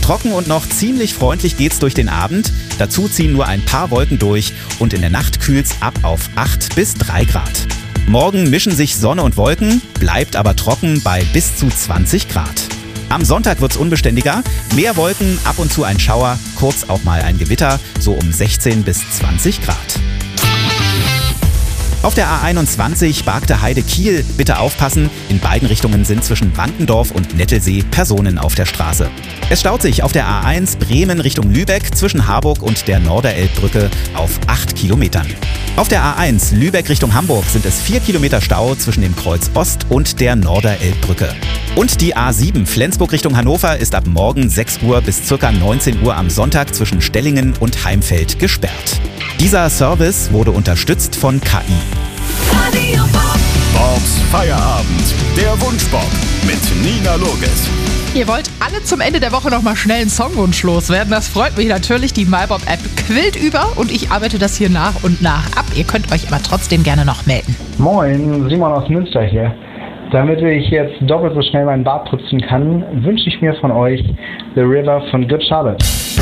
Trocken und noch ziemlich freundlich geht's durch den Abend. Dazu ziehen nur ein paar Wolken durch und in der Nacht kühlt's ab auf 8 bis 3 Grad. Morgen mischen sich Sonne und Wolken, bleibt aber trocken bei bis zu 20 Grad. Am Sonntag wird's unbeständiger, mehr Wolken, ab und zu ein Schauer, kurz auch mal ein Gewitter, so um 16 bis 20 Grad. Auf der A21 Bargte Heide-Kiel, bitte aufpassen, in beiden Richtungen sind zwischen Wandendorf und Nettelsee Personen auf der Straße. Es staut sich auf der A1 Bremen Richtung Lübeck zwischen Harburg und der Norderelbbrücke auf 8 Kilometern. Auf der A1 Lübeck Richtung Hamburg sind es 4 Kilometer Stau zwischen dem Kreuz Ost und der Norderelbbrücke. Und die A7 Flensburg Richtung Hannover ist ab morgen 6 Uhr bis ca. 19 Uhr am Sonntag zwischen Stellingen und Heimfeld gesperrt. Dieser Service wurde unterstützt von KI. Bobs Feierabend, der Wunschbob mit Nina Loges. Ihr wollt alle zum Ende der Woche noch mal schnell einen Songwunsch loswerden. Das freut mich natürlich. Die MyBob-App quillt über und ich arbeite das hier nach und nach ab. Ihr könnt euch aber trotzdem gerne noch melden. Moin, Simon aus Münster hier. Damit ich jetzt doppelt so schnell meinen Bart putzen kann, wünsche ich mir von euch The River von Good Charlotte.